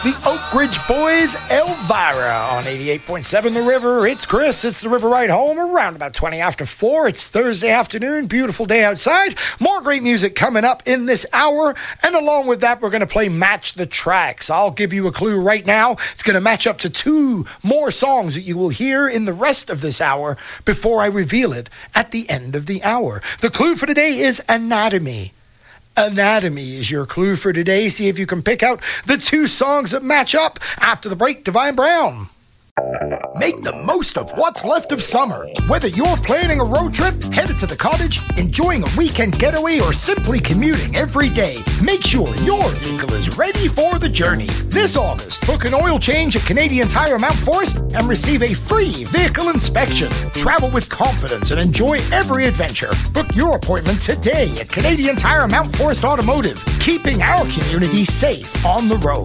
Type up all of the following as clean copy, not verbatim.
The Oak Ridge Boys, Elvira on 88.7 The River. It's Chris. It's the River Ride Home around about 20 after 4. It's Thursday afternoon. Beautiful day outside. More great music coming up in this hour. And along with that, we're going to play Match the Tracks. I'll give you a clue right now. It's going to match up to 2 more songs that you will hear in the rest of this hour before I reveal it at the end of the hour. The clue for today is Anatomy. Anatomy is your clue for today. See if you can pick out the 2 songs that match up. After the break, Divine Brown. Make the most of what's left of summer. Whether you're planning a road trip, headed to the cottage, enjoying a weekend getaway, or simply commuting every day, make sure your vehicle is ready for the journey. This August, book an oil change at Canadian Tire Mount Forest and receive a free vehicle inspection. Travel with confidence and enjoy every adventure. Book your appointment today at Canadian Tire Mount Forest Automotive, keeping our community safe on the road.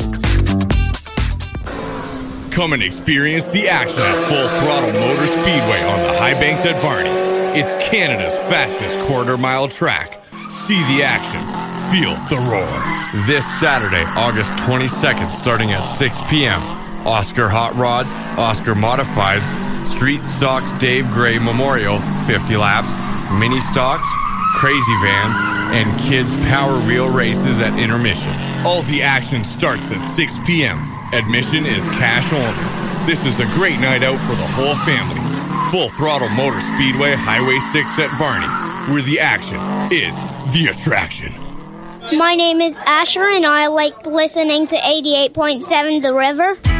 Come and experience the action at Full Throttle Motor Speedway on the High Banks at Varney. It's Canada's fastest quarter-mile track. See the action. Feel the roar. This Saturday, August 22nd, starting at 6 p.m., Oscar Hot Rods, Oscar Modifieds, Street Stocks Dave Gray Memorial, 50 laps, Mini Stocks, Crazy Vans, and Kids Power Wheel races at intermission. All the action starts at 6 p.m. Admission is cash only. This is a great night out for the whole family. Full Throttle Motor Speedway, Highway 6 at Varney, where the action is the attraction. My name is Asher, and I like listening to 88.7 The River.